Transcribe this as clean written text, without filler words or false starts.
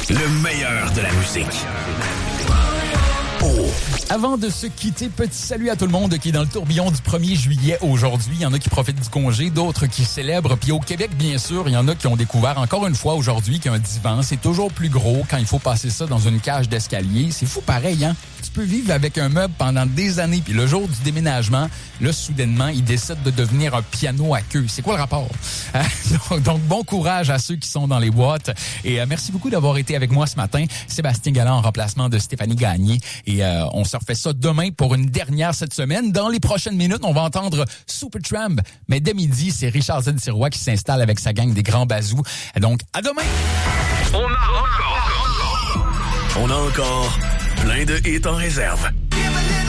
Le meilleur de la musique. Avant de se quitter, petit salut à tout le monde qui est dans le tourbillon du 1er juillet aujourd'hui. Il y en a qui profitent du congé, d'autres qui célèbrent. Puis au Québec, bien sûr, il y en a qui ont découvert encore une fois aujourd'hui qu'un divan, c'est toujours plus gros quand il faut passer ça dans une cage d'escalier. C'est fou pareil, hein? Tu peux vivre avec un meuble pendant des années, puis le jour du déménagement, là, soudainement, il décide de devenir un piano à queue. C'est quoi le rapport? Donc, bon courage à ceux qui sont dans les boîtes. Et merci beaucoup d'avoir été avec moi ce matin. Sébastien Galland en remplacement de Stéphanie Gagné. Et on se refait ça demain pour une dernière cette semaine. Dans les prochaines minutes, on va entendre Supertramp. Mais dès midi, c'est Richard Z. Sirois qui s'installe avec sa gang des grands bazous. Donc, à demain! On a encore plein de hits en réserve.